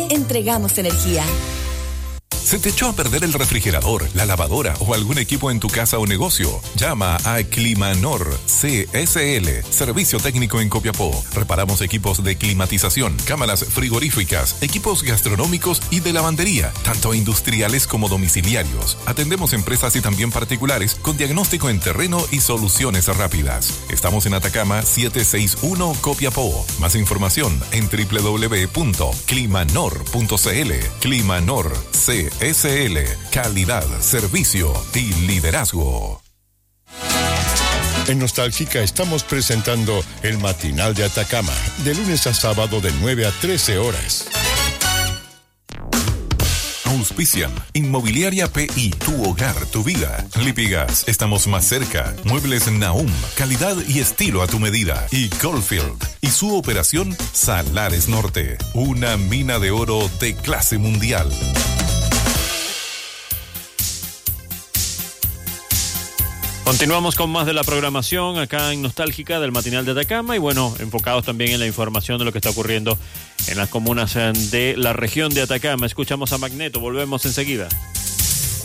ESB entregamos energía. ¿Se te echó a perder el refrigerador, la lavadora o algún equipo en tu casa o negocio? Llama a Climanor CSL, Servicio Técnico en Copiapó. Reparamos equipos de climatización, cámaras frigoríficas, equipos gastronómicos y de lavandería, tanto industriales como domiciliarios. Atendemos empresas y también particulares con diagnóstico en terreno y soluciones rápidas. Estamos en Atacama 761 Copiapó. Más información en www.climanor.cl. Climanor CSL, calidad, servicio y liderazgo. En Nostálgica estamos presentando el Matinal de Atacama, de lunes a sábado de 9 a 13 horas. Auspician Inmobiliaria PI, tu hogar, tu vida. Lipigas, estamos más cerca. Muebles Nahum, calidad y estilo a tu medida. Y Goldfield y su operación Salares Norte, una mina de oro de clase mundial. Continuamos con más de la programación acá en Nostálgica del Matinal de Atacama y bueno, enfocados también en la información de lo que está ocurriendo en las comunas de la región de Atacama. Escuchamos a Magneto, volvemos enseguida.